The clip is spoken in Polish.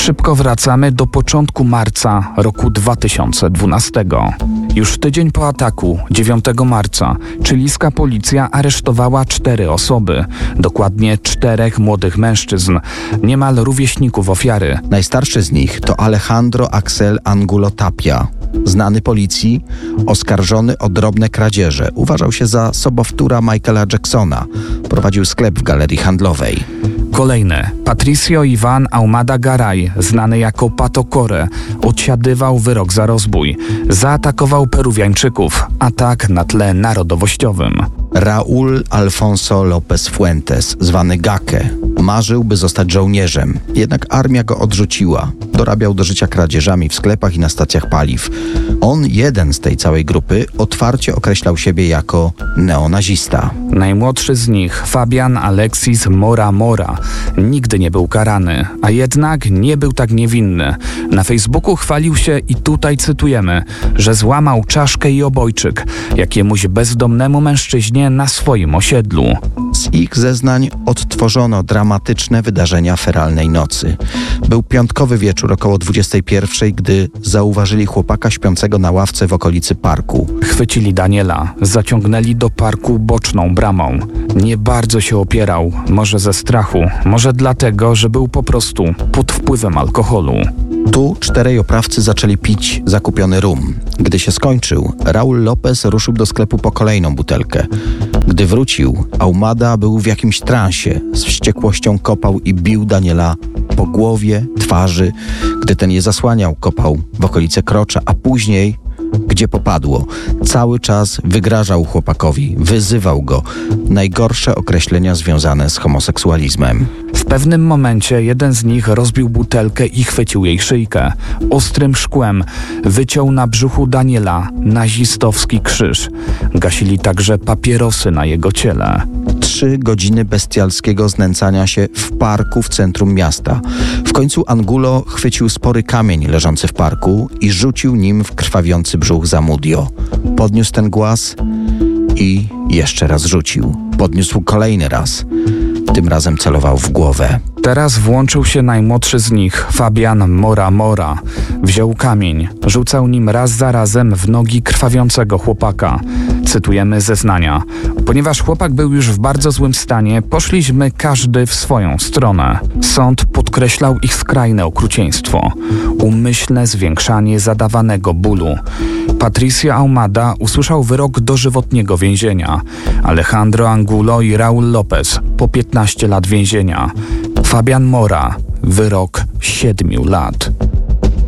Szybko wracamy do początku marca roku 2012. Już tydzień po ataku, 9 marca, chilijska policja aresztowała 4 osoby, dokładnie 4 młodych mężczyzn, niemal rówieśników ofiary. Najstarszy z nich to Alejandro Axel Angulo Tapia, znany policji, oskarżony o drobne kradzieże. Uważał się za sobowtóra Michaela Jacksona. Prowadził sklep w galerii handlowej. Kolejny, Patricio Ivan Ahumada Garay, znany jako Pato Core, odsiadywał wyrok za rozbój. Zaatakował Peruwiańczyków, atak na tle narodowościowym. Raúl Alfonso López Fuentes, zwany Gake, marzył, by zostać żołnierzem. Jednak armia go odrzuciła. Dorabiał do życia kradzieżami w sklepach i na stacjach paliw. On, jeden z tej całej grupy, otwarcie określał siebie jako neonazista. Najmłodszy z nich, Fabian Alexis Mora Mora, nigdy nie był karany, a jednak nie był tak niewinny. Na Facebooku chwalił się, i tutaj cytujemy, że złamał czaszkę i obojczyk jakiemuś bezdomnemu mężczyźnie na swoim osiedlu. Z ich zeznań odtworzono dramatyczne wydarzenia feralnej nocy. Był piątkowy wieczór około 21:00, gdy zauważyli chłopaka śpiącego na ławce w okolicy parku. Chwycili Daniela, zaciągnęli do parku boczną bramą. Nie bardzo się opierał, może ze strachu, może dlatego, że był po prostu pod wpływem alkoholu. Tu 4 oprawcy zaczęli pić zakupiony rum. Gdy się skończył, Raúl López ruszył do sklepu po kolejną butelkę. Gdy wrócił, Ahumada był w jakimś transie. Z wściekłością kopał i bił Daniela po głowie, twarzy. Gdy ten je zasłaniał, kopał w okolice krocza, a później, gdzie popadło, cały czas wygrażał chłopakowi, wyzywał go. Najgorsze określenia związane z homoseksualizmem. W pewnym momencie jeden z nich rozbił butelkę i chwycił jej szyjkę. Ostrym szkłem wyciął na brzuchu Daniela nazistowski krzyż. Gasili także papierosy na jego ciele. 3 godziny bestialskiego znęcania się w parku w centrum miasta. W końcu Angulo chwycił spory kamień leżący w parku i rzucił nim w krwawiący brzuch Zamudio. Podniósł ten głaz i jeszcze raz rzucił. Podniósł kolejny raz. Tym razem celował w głowę. Teraz włączył się najmłodszy z nich, Fabian Mora Mora. Wziął kamień, rzucał nim raz za razem w nogi krwawiącego chłopaka. Cytujemy zeznania. Ponieważ chłopak był już w bardzo złym stanie, poszliśmy każdy w swoją stronę. Sąd podkreślał ich skrajne okrucieństwo. Umyślne zwiększanie zadawanego bólu. Patricio Ahumada usłyszał wyrok dożywotniego więzienia. Alejandro Angulo i Raúl López po 15 lat więzienia. Fabian Mora wyrok 7 lat.